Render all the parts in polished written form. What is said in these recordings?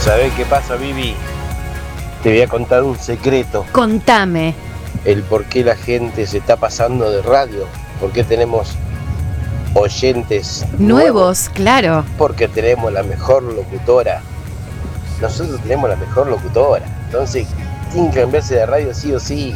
¿Sabés qué pasa, Vivi? Te voy a contar un secreto. Contame. El por qué la gente se está pasando de radio. ¿Por qué tenemos oyentes Nuevos, claro. Porque tenemos la mejor locutora. Nosotros tenemos la mejor locutora. Entonces, tienen que cambiarse de radio sí o sí.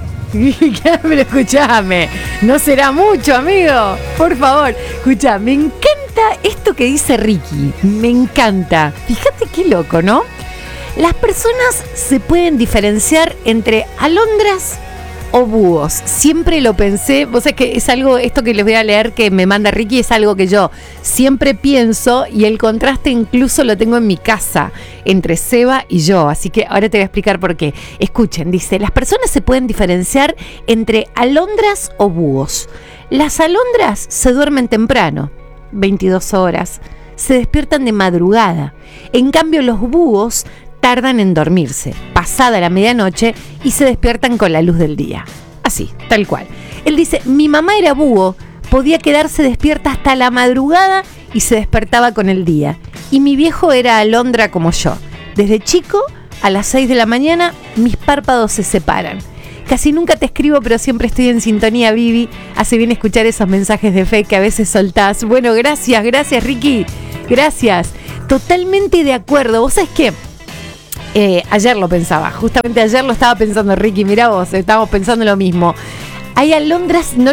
Pero escuchame, no será mucho, amigo. Por favor, escuchá, me encanta esto que dice Ricky. Me encanta. Fíjate qué loco, ¿no? Las personas se pueden diferenciar entre alondras o búhos. Siempre lo pensé. Vos sabés que es algo, esto que les voy a leer que me manda Ricky, es algo que yo siempre pienso, y el contraste incluso lo tengo en mi casa entre Seba y yo. Así que ahora te voy a explicar por qué. Escuchen, dice, las personas se pueden diferenciar entre alondras o búhos. Las alondras se duermen temprano, 22 horas, se despiertan de madrugada. En cambio, los búhos tardan en dormirse, pasada la medianoche, y se despiertan con la luz del día. Así, tal cual. Él dice, mi mamá era búho, podía quedarse despierta hasta la madrugada y se despertaba con el día. Y mi viejo era alondra como yo. Desde chico, a las 6 de la mañana, mis párpados se separan. Casi nunca te escribo, pero siempre estoy en sintonía, Vivi. Hace bien escuchar esos mensajes de fe que a veces soltás. Bueno, gracias, Ricky. Gracias. Totalmente de acuerdo. ¿Vos sabés qué? Ayer lo pensaba, justamente ayer lo estaba pensando, Ricky, mirá vos, estábamos pensando lo mismo. Hay alondras, no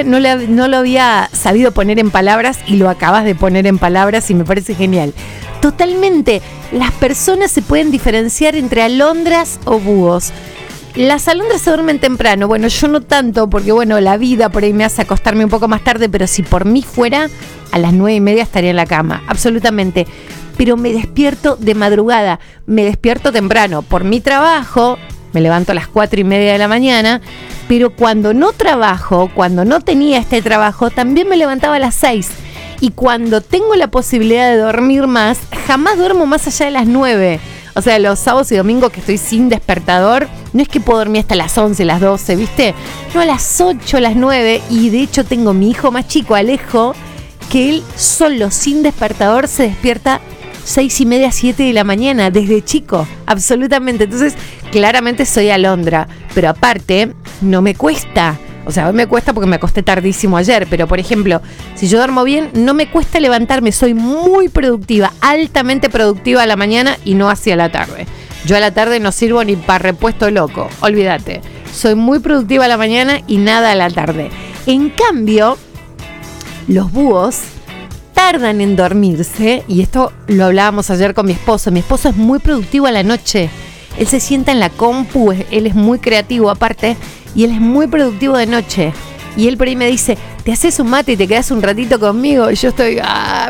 lo había sabido poner en palabras y lo acabas de poner en palabras y me parece genial. Totalmente, las personas se pueden diferenciar entre alondras o búhos. Las alondras se duermen temprano, bueno, yo no tanto, porque bueno, la vida por ahí me hace acostarme un poco más tarde, pero si por mí fuera, a las 9:30 estaría en la cama, absolutamente. Pero me despierto de madrugada, me despierto temprano. Por mi trabajo, me levanto a las 4:30 de la mañana, pero cuando no trabajo, cuando no tenía este trabajo, también me levantaba a las 6. Y cuando tengo la posibilidad de dormir más, jamás duermo más allá de las 9. O sea, los sábados y domingos que estoy sin despertador, no es que puedo dormir hasta las 11, las 12, ¿viste? No, a las 8, las 9. Y de hecho tengo mi hijo más chico, Alejo, que él solo, sin despertador, se despierta 6:30, 7 de la mañana, desde chico, absolutamente. Entonces, claramente soy alondra, pero aparte, no me cuesta. O sea, hoy me cuesta porque me acosté tardísimo ayer, pero por ejemplo, si yo duermo bien, no me cuesta levantarme, soy muy productiva, altamente productiva a la mañana y no hacia la tarde. Yo a la tarde no sirvo ni para repuesto loco, olvídate. Soy muy productiva a la mañana y nada a la tarde. En cambio, los búhos tardan en dormirse, y esto lo hablábamos ayer con mi esposo. Mi esposo es muy productivo a la noche. Él se sienta en la compu, él es muy creativo aparte, y él es muy productivo de noche. Y él por ahí me dice, ¿te haces un mate y te quedas un ratito conmigo? Y yo estoy,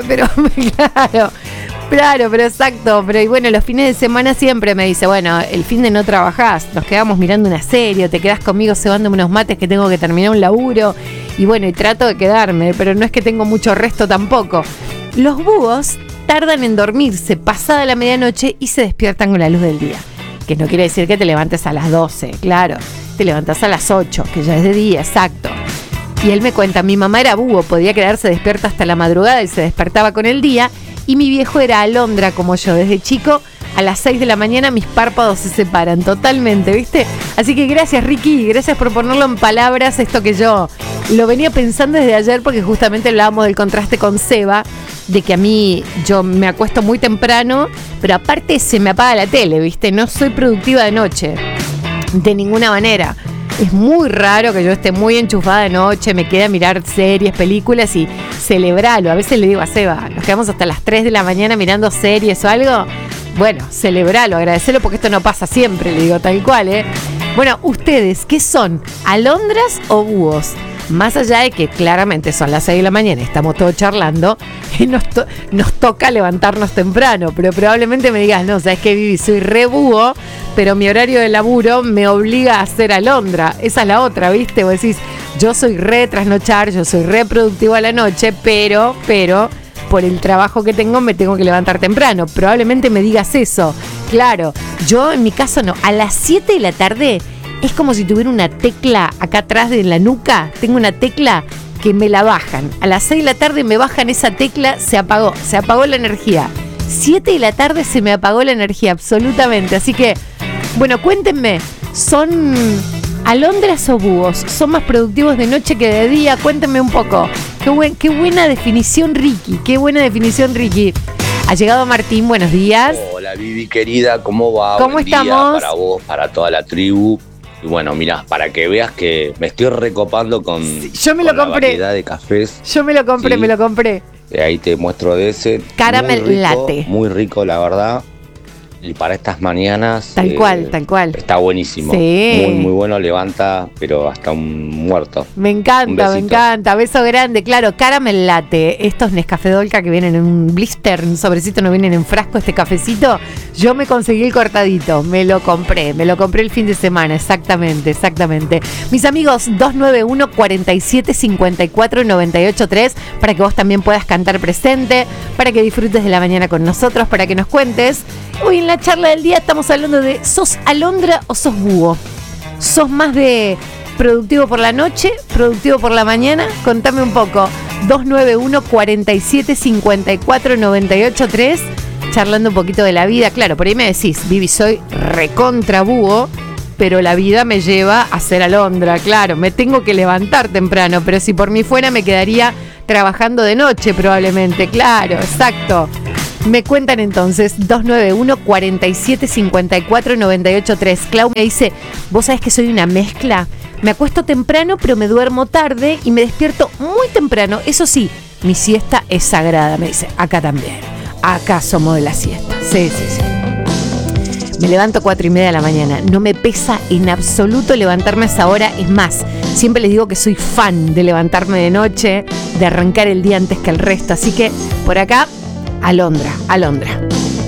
claro, pero exacto. Pero y bueno, los fines de semana siempre me dice, bueno, el fin de no trabajás, nos quedamos mirando una serie, o te quedás conmigo cebándome unos mates que tengo que terminar un laburo. Y bueno, y trato de quedarme, pero no es que tengo mucho resto tampoco. Los búhos tardan en dormirse pasada la medianoche y se despiertan con la luz del día. Que no quiere decir que te levantes a las 12, claro. Te levantas a las 8, que ya es de día, exacto. Y él me cuenta, mi mamá era búho, podía quedarse despierta hasta la madrugada y se despertaba con el día. Y mi viejo era alondra como yo, desde chico. A las 6 de la mañana mis párpados se separan totalmente, ¿viste? Así que gracias, Ricky, gracias por ponerlo en palabras, esto que yo lo venía pensando desde ayer, porque justamente hablábamos del contraste con Seba, de que a mí yo me acuesto muy temprano, pero aparte se me apaga la tele, ¿viste? No soy productiva de noche, de ninguna manera. Es muy raro que yo esté muy enchufada de noche, me quede a mirar series, películas y celebrarlo. A veces le digo a Seba, nos quedamos hasta las 3 de la mañana mirando series o algo. Bueno, celebralo, agradecelo porque esto no pasa siempre, le digo tal cual, ¿eh? Bueno, ¿ustedes qué son? ¿Alondras o búhos? Más allá de que claramente son las 6 de la mañana, estamos todos charlando y nos toca levantarnos temprano, pero probablemente me digas, no, ¿sabes qué, Vivi? Soy re búho, pero mi horario de laburo me obliga a ser alondra. Esa es la otra, ¿viste? Vos decís, yo soy re trasnochar, yo soy re productivo a la noche, pero por el trabajo que tengo me tengo que levantar temprano. Probablemente me digas eso. Claro, yo en mi caso no. A las 7 de la tarde es como si tuviera una tecla acá atrás de la nuca. Tengo una tecla que me la bajan. A las 6 de la tarde me bajan esa tecla, se apagó la energía. 7 de la tarde se me apagó la energía, absolutamente. Así que, bueno, cuéntenme, ¿son alondras o búhos? ¿Son más productivos de noche que de día? Cuéntenme un poco. Qué buena definición, Ricky. Qué buena definición, Ricky. Ha llegado Martín, buenos días. Hola, Vivi querida, ¿cómo va? ¿Cómo Buen estamos? día para vos, para toda la tribu. Y bueno, mira, para que veas que me estoy recopando con, Sí, yo me lo con la compré. variedad de cafés. Yo me lo compré, Sí. me lo compré. Ahí te muestro de ese. Caramel Muy rico, latte. Muy rico, la verdad. Y para estas mañanas. Tal cual, tal cual. Está buenísimo. Sí. Muy, muy bueno, levanta, pero hasta un muerto. Me Un encanta, me besito. encanta. Beso grande. Claro, caramel latte. Estos Nescafé Dolca que vienen en un blister, un sobrecito, no vienen en frasco, este cafecito. Yo me conseguí el cortadito. Me lo compré el fin de semana. Exactamente, exactamente. Mis amigos, 291-4754-983 para que vos también puedas cantar presente, para que disfrutes de la mañana con nosotros, para que nos cuentes. Hoy en la charla del día estamos hablando de ¿sos alondra o sos búho? ¿Sos más de productivo por la noche, productivo por la mañana? Contame un poco. 291-4754-983, charlando un poquito de la vida. Claro, por ahí me decís, Vivi, soy recontra búho, pero la vida me lleva a ser alondra. Claro, me tengo que levantar temprano, pero si por mí fuera me quedaría trabajando de noche probablemente. Claro, exacto. Me cuentan entonces, 291-4754-983. Clau me dice, vos sabés que soy una mezcla. Me acuesto temprano, pero me duermo tarde y me despierto muy temprano. Eso sí, mi siesta es sagrada, me dice. Acá también. Acá somos de la siesta. Sí, sí, sí. Me levanto 4:30 de la mañana. No me pesa en absoluto levantarme a esa hora. Es más, siempre les digo que soy fan de levantarme de noche, de arrancar el día antes que el resto. Así que, por acá, alondra, alondra.